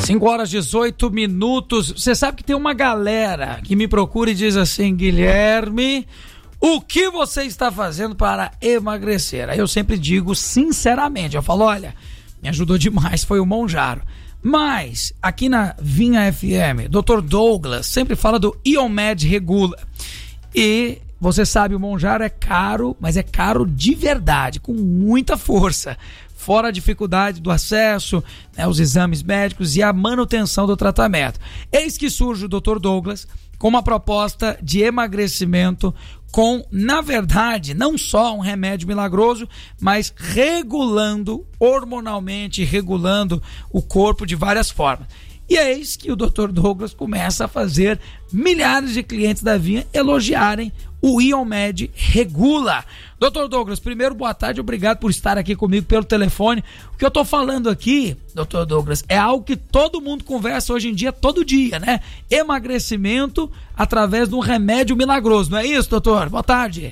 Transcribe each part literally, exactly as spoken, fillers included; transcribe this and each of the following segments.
cinco horas e dezoito minutos. Você sabe que tem uma galera que me procura e diz assim: Guilherme, o que você está fazendo para emagrecer? Aí eu sempre digo sinceramente, eu falo, olha, me ajudou demais, foi o Monjaro. Mas, aqui na Vinha F M, doutor Douglas sempre fala do Iomed Regula. E você sabe, o Monjaro é caro, mas é caro de verdade, com muita força. Fora a dificuldade do acesso, né, os exames médicos e a manutenção do tratamento. Eis que surge o doutor Douglas com uma proposta de emagrecimento com, na verdade, não só um remédio milagroso, mas regulando hormonalmente, regulando o corpo de várias formas. E eis que o doutor Douglas começa a fazer milhares de clientes da Vinha elogiarem o Iomed Regula. doutor Douglas, primeiro, boa tarde, obrigado por estar aqui comigo pelo telefone. O que eu tô falando aqui, doutor Douglas, é algo que todo mundo conversa hoje em dia, todo dia, né? Emagrecimento através de um remédio milagroso, não é isso, doutor? Boa tarde.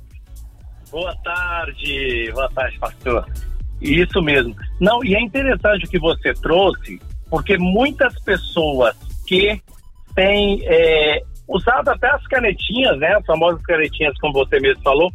Boa tarde, boa tarde, pastor. Isso mesmo. Não, e é interessante o que você trouxe, porque muitas pessoas que têm é, usado até as canetinhas, né, as famosas canetinhas, como você mesmo falou,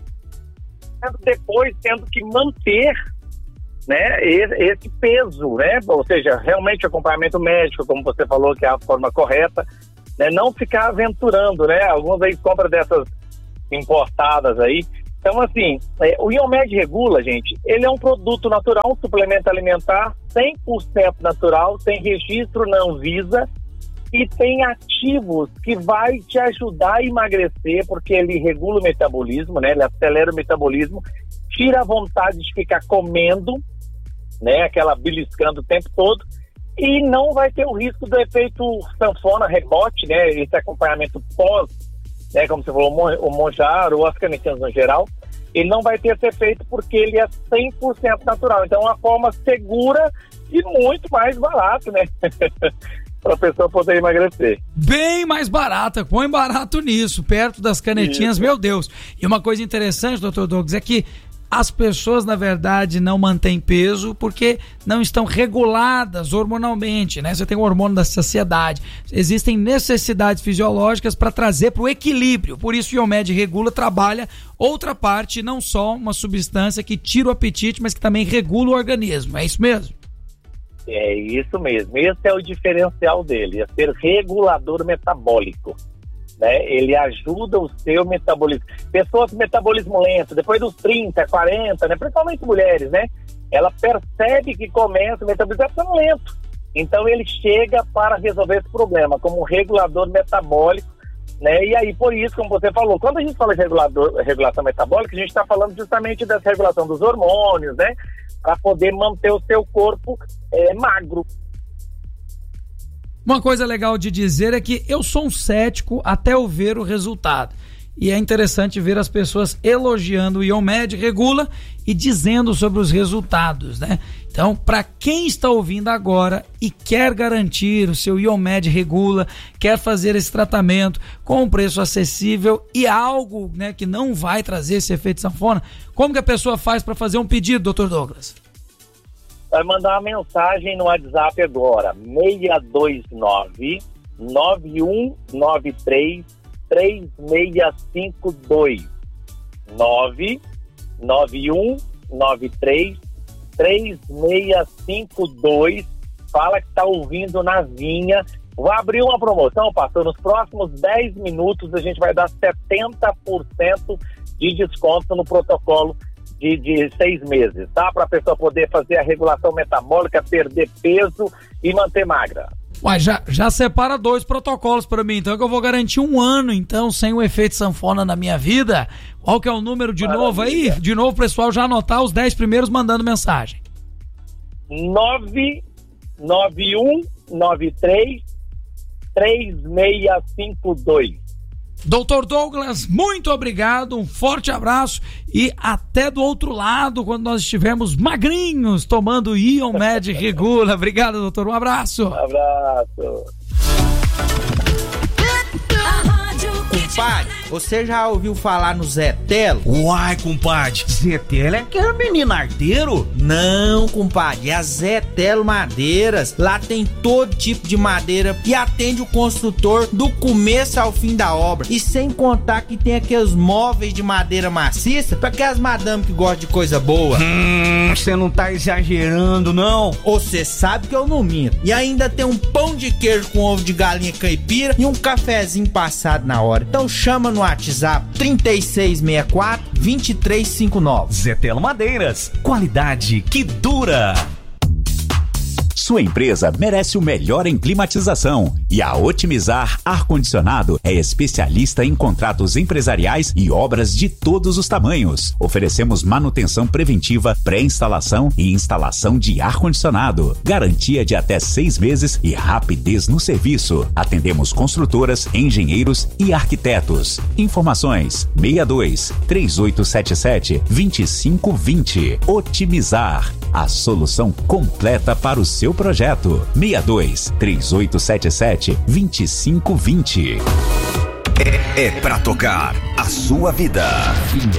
depois tendo que manter, né, esse peso, né, ou seja, realmente o acompanhamento médico, como você falou, que é a forma correta, né, não ficar aventurando, né, alguns aí compram dessas importadas aí. Então, assim, é, o Iomed Regula, gente, ele é um produto natural, um suplemento alimentar cem por cento natural, tem registro na Anvisa e tem ativos que vai te ajudar a emagrecer, porque ele regula o metabolismo, né? Ele acelera o metabolismo, tira a vontade de ficar comendo, né? Aquela beliscando o tempo todo, e não vai ter o risco do efeito sanfona, rebote, né? Esse acompanhamento pós, né, como você falou, o Monjaro ou as canetinhas no geral, ele não vai ter esse efeito porque ele é cem por cento natural. Então é uma forma segura e muito mais barata, né? Para a pessoa poder emagrecer. Bem mais barata, põe barato nisso, perto das canetinhas, isso. Meu Deus. E uma coisa interessante, doutor Douglas, é que as pessoas, na verdade, não mantêm peso porque não estão reguladas hormonalmente, né? Você tem o hormônio da saciedade. Existem necessidades fisiológicas para trazer para o equilíbrio. Por isso o Iomed Regula trabalha outra parte, não só uma substância que tira o apetite, mas que também regula o organismo. É isso mesmo? É isso mesmo. Esse é o diferencial dele, é ser regulador metabólico. Né? Ele ajuda o seu metabolismo. Pessoas com metabolismo lento, depois dos trinta, quarenta, né? Principalmente mulheres, né? Ela percebe que começa o metabolismo ficando lento. Então ele chega para resolver esse problema como um regulador metabólico, né? E aí, por isso, como você falou, quando a gente fala de regulador, regulação metabólica, a gente está falando justamente dessa regulação dos hormônios, né? Para poder manter o seu corpo é, magro. Uma coisa legal de dizer é que eu sou um cético até eu ver o resultado. E é interessante ver as pessoas elogiando o Iomed Regula e dizendo sobre os resultados, né? Então, para quem está ouvindo agora e quer garantir o seu Iomed Regula, quer fazer esse tratamento com um preço acessível e algo, né, que não vai trazer esse efeito sanfona, como que a pessoa faz para fazer um pedido, doutor Douglas? Vai mandar uma mensagem no WhatsApp agora, seis dois nove, nove um nove três, três seis cinco dois. nove nove um nove três, três seis cinco dois. Fala que está ouvindo na Vinha. Vou abrir uma promoção, pastor. Nos próximos dez minutos a gente vai dar setenta por cento de desconto no protocolo De, de seis meses, tá? Para a pessoa poder fazer a regulação metabólica, perder peso e manter magra. Uai, já, já separa dois protocolos para mim, então que eu vou garantir um ano, então, sem o efeito sanfona na minha vida. Qual que é o número de Maravilha. Novo aí? De novo, pessoal, já anotar os dez primeiros mandando mensagem. nove nove um nove três, três seis cinco dois. doutor Douglas, muito obrigado, um forte abraço e até do outro lado, quando nós estivermos magrinhos, tomando Iomed Regula. Obrigado, doutor, um abraço. Um abraço. A rádio que Compadre, você já ouviu falar no Zé Telo? Uai, compadre, Zé Telo é aquele menino arteiro? Não, compadre, é a Zé Telo Madeiras. Lá tem todo tipo de madeira e atende o construtor do começo ao fim da obra. E sem contar que tem aqueles móveis de madeira maciça pra aquelas madame que gostam de coisa boa. Hum, você não tá exagerando, não? Você sabe que eu não minto. E ainda tem um pão de queijo com ovo de galinha caipira e um cafezinho passado na hora. Então chama no WhatsApp trinta e seis sessenta e quatro, vinte e três cinquenta e nove. Zé Telo Madeiras, qualidade que dura. Sua empresa merece o melhor em climatização e a Otimizar Ar-Condicionado é especialista em contratos empresariais e obras de todos os tamanhos. Oferecemos manutenção preventiva, pré-instalação e instalação de ar-condicionado. Garantia de até seis meses e rapidez no serviço. Atendemos construtoras, engenheiros e arquitetos. Informações seis dois, três oito sete sete, dois cinco dois zero. Otimizar, a solução completa para o seu projeto. seis dois, três oito sete sete, dois cinco dois zero. É, é pra tocar a sua vida.